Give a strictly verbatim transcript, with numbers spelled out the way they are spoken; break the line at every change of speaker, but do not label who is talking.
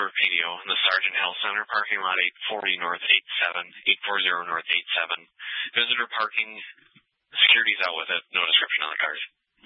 River P D O in the Sargent Health Center, parking lot eight forty North eight seven, eight forty North eight seven. Visitor parking, security's out with it, no description on the cars.